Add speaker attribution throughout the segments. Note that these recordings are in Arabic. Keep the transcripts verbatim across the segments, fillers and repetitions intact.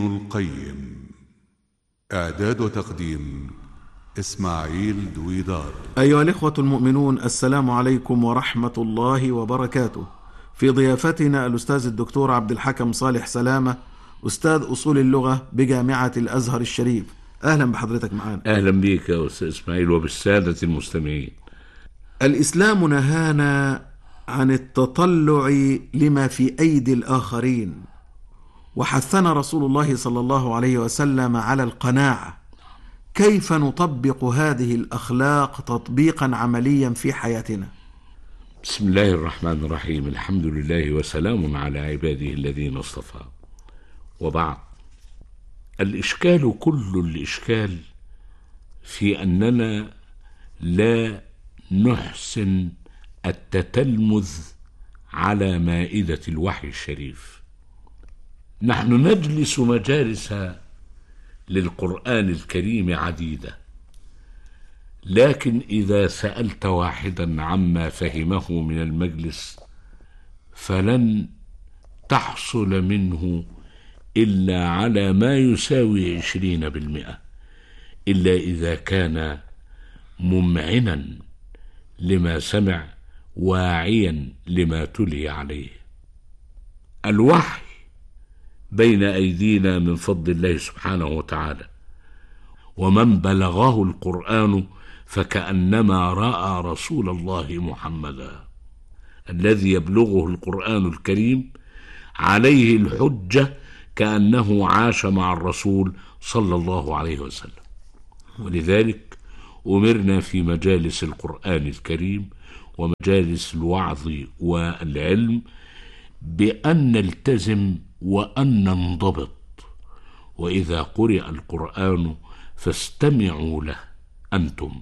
Speaker 1: القيم. إعداد وتقديم إسماعيل دويدار.
Speaker 2: أيها الإخوة المؤمنون، السلام عليكم ورحمة الله وبركاته. في ضيافتنا الأستاذ الدكتور عبد الحكم صالح سلامة، أستاذ أصول اللغة بجامعة الأزهر الشريف. أهلا بحضرتك معنا.
Speaker 3: أهلا بك يا أستاذ إسماعيل وبالسادة المستمعين.
Speaker 2: الإسلام نهانا عن التطلع لما في أيدي الآخرين، وحثنا رسول الله صلى الله عليه وسلم على القناعة. كيف نطبق هذه الأخلاق تطبيقا عمليا في حياتنا؟
Speaker 3: بسم الله الرحمن الرحيم. الحمد لله وسلام على عباده الذين اصطفى، وبعد. الإشكال كل الإشكال في أننا لا نحسن التتلمذ على مائدة الوحي الشريف. نحن نجلس مجالس للقرآن الكريم عديدة، لكن إذا سألت واحدا عما فهمه من المجلس فلن تحصل منه إلا على ما يساوي عشرين بالمئة، إلا إذا كان ممعنا لما سمع واعيا لما تلي عليه. الوحي بين أيدينا من فضل الله سبحانه وتعالى، ومن بلغه القرآن فكأنما رأى رسول الله محمدا. الذي يبلغه القرآن الكريم عليه الحجة كأنه عاش مع الرسول صلى الله عليه وسلم. ولذلك أمرنا في مجالس القرآن الكريم ومجالس الوعظ والعلم بأن نلتزم وأن ننضبط. وإذا قرئ القرآن فاستمعوا له أنتم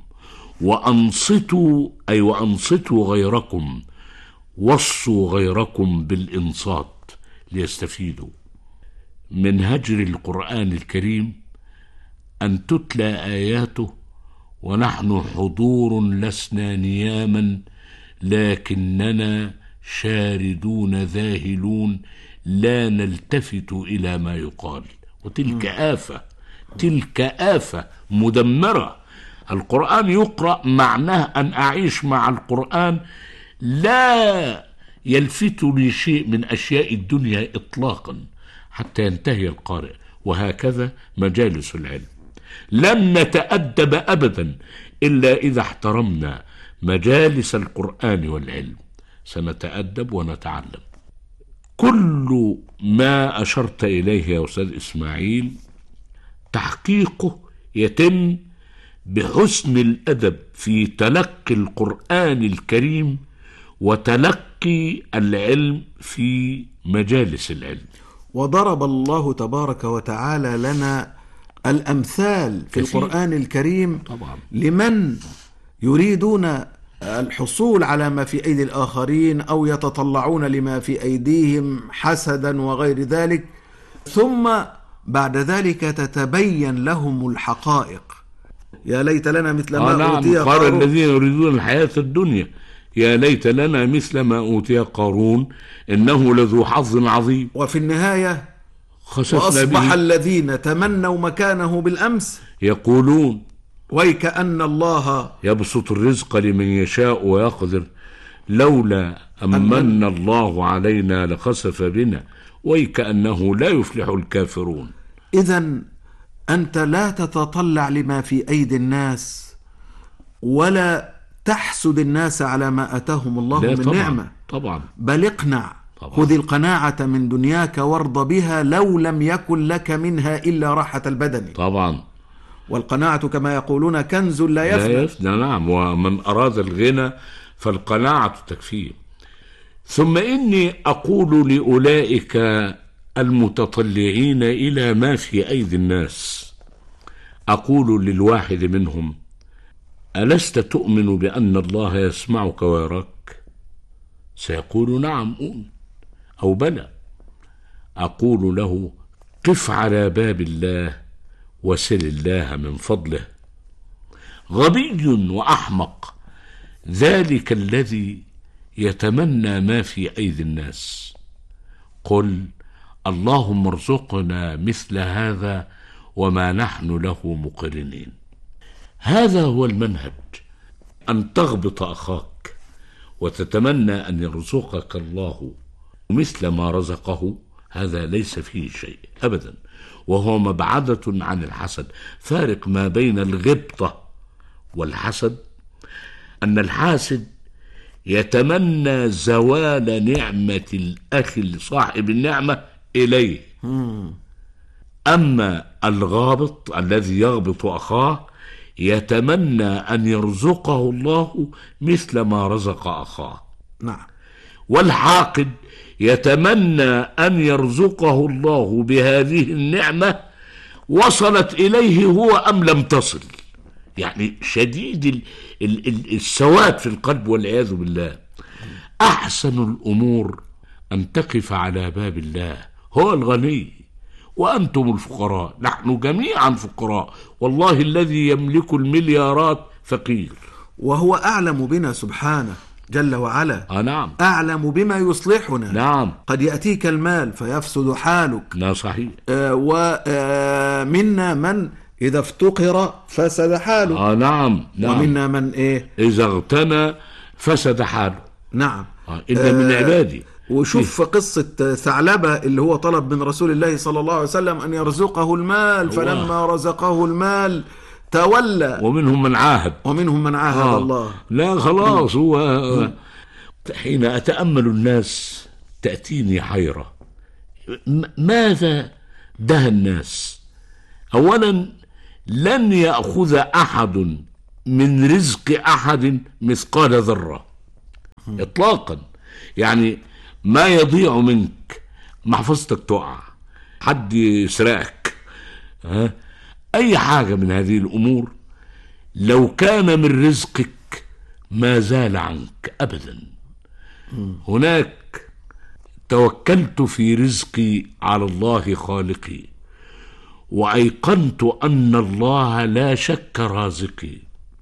Speaker 3: وأنصتوا، أي وأنصتوا غيركم، وصوا غيركم بالإنصات ليستفيدوا. من هجر القرآن الكريم أن تتلى آياته ونحن حضور لسنا نياما، لكننا شاردون ذاهلون لا نلتفت إلى ما يقال. وتلك آفة، تلك آفة مدمرة. القرآن يقرأ معناه أن أعيش مع القرآن، لا يلفت لي شيء من أشياء الدنيا إطلاقا حتى ينتهي القارئ. وهكذا مجالس العلم، لن نتأدب أبدا إلا إذا احترمنا مجالس القرآن والعلم. سنتأدب ونتعلم. كل ما أشرت إليه يا أستاذ إسماعيل تحقيقه يتم بحسن الأدب في تلقي القرآن الكريم وتلقي العلم في مجالس العلم.
Speaker 2: وضرب الله تبارك وتعالى لنا الأمثال في كثير. القرآن الكريم
Speaker 3: طبعا.
Speaker 2: لمن يريدون الحصول على ما في أيدي الآخرين أو يتطلعون لما في أيديهم حسدا وغير ذلك، ثم بعد ذلك تتبين لهم الحقائق. يا ليت لنا مثل ما
Speaker 3: آه
Speaker 2: أوتي
Speaker 3: نعم. قال الذين يريدون الحياة الدنيا يا ليت لنا مثل ما أوتي قارون إنه لذو حظ عظيم.
Speaker 2: وفي النهاية
Speaker 3: وأصبح
Speaker 2: به. الذين تمنوا مكانه بالأمس
Speaker 3: يقولون
Speaker 2: ويكأن الله
Speaker 3: يبسط الرزق لمن يشاء ويقدر لولا أمن الله علينا لخسف بنا ويكأنه لا يفلح الكافرون.
Speaker 2: إذن أنت لا تتطلع لما في أيدي الناس ولا تحسد الناس على ما أتاهم الله من
Speaker 3: طبعًا.
Speaker 2: نعمة
Speaker 3: طبعا.
Speaker 2: بل اقنع، خذ القناعة من دنياك وارض بها لو لم يكن لك منها إلا راحة البدن.
Speaker 3: طبعا.
Speaker 2: والقناعة كما يقولون كنز لا يفنى.
Speaker 3: لا يفنى. نعم. ومن أراد الغنى فالقناعة تكفيه. ثم إني أقول لأولئك المتطلعين إلى ما في أيدي الناس، أقول للواحد منهم: ألست تؤمن بأن الله يسمعك ويراك؟ سيقول: نعم أؤمن أو بلى. أقول له: قف على باب الله وسل الله من فضله. غبي وأحمق ذلك الذي يتمنى ما في أيدي الناس. قل اللهم ارزقنا مثل هذا وما نحن له مقرنين. هذا هو المنهج، أن تغبط أخاك وتتمنى أن يرزقك الله مثل ما رزقه، هذا ليس فيه شيء أبدا، وهو مبعدة عن الحسد. فارق ما بين الغبطة والحسد أن الحاسد يتمنى زوال نعمة الأخ صاحب النعمة إليه، أما الغابط الذي يغبط أخاه يتمنى أن يرزقه الله مثل ما رزق أخاه.
Speaker 2: نعم.
Speaker 3: والحاقد يتمنى أن يرزقه الله بهذه النعمة وصلت إليه هو أم لم تصل. يعني شديد ال ال ال السواد في القلب والعياذ بالله. أحسن الأمور أن تقف على باب الله، هو الغني وأنتم الفقراء، نحن جميعا فقراء، والله الذي يملك المليارات فقير،
Speaker 2: وهو أعلم بنا سبحانه جل وعلا.
Speaker 3: آه نعم.
Speaker 2: أعلم بما يصلحنا.
Speaker 3: نعم.
Speaker 2: قد يأتيك المال فيفسد حالك.
Speaker 3: لا صحيح.
Speaker 2: آه ومنا آه من إذا افتقر فسد حاله.
Speaker 3: آه نعم. نعم.
Speaker 2: ومنا من إيه
Speaker 3: إذا اغتنى فسد حاله.
Speaker 2: نعم.
Speaker 3: آه إن آه من عبادي.
Speaker 2: وشوف إيه؟ قصة ثعلبة اللي هو طلب من رسول الله صلى الله عليه وسلم أن يرزقه المال، فلما رزقه المال تولى.
Speaker 3: ومنهم من عاهد
Speaker 2: ومنهم من عاهد آه. الله.
Speaker 3: لا خلاص هو آه. حين أتأمل الناس تأتيني حيرة. ماذا ده الناس؟ أولا لن يأخذ أحد من رزق أحد مثقال ذرة إطلاقا. يعني ما يضيع منك، محفظتك تقع، حد يسرقك، ها؟ أي حاجة من هذه الأمور لو كان من رزقك ما زال عنك أبدا. هناك توكلت في رزقي على الله خالقي، وأيقنت أن الله لا شك رازقي،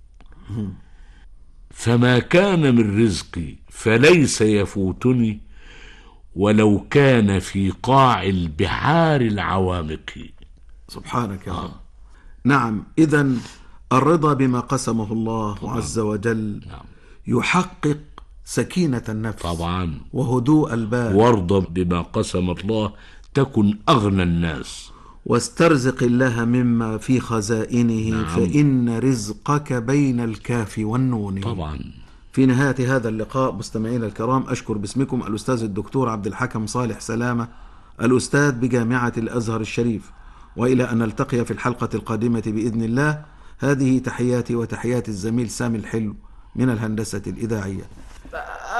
Speaker 3: فما كان من رزقي فليس يفوتني ولو كان في قاع البحار العوامق.
Speaker 2: سبحانك يا رب. آه. نعم. إذن الرضا بما قسمه الله طبعا. عز وجل نعم. يحقق سكينة النفس
Speaker 3: طبعا
Speaker 2: وهدوء البال.
Speaker 3: وارضى بما قسم الله تكن أغنى الناس،
Speaker 2: واسترزق الله مما في خزائنه نعم. فإن رزقك بين الكاف والنون.
Speaker 3: طبعا.
Speaker 2: في نهاية هذا اللقاء مستمعينا الكرام، أشكر باسمكم الأستاذ الدكتور عبد الحكم صالح سلامة، الأستاذ بجامعة الأزهر الشريف، وإلى أن نلتقي في الحلقة القادمة بإذن الله. هذه تحياتي وتحيات الزميل سامي الحلو من الهندسة الإذاعية.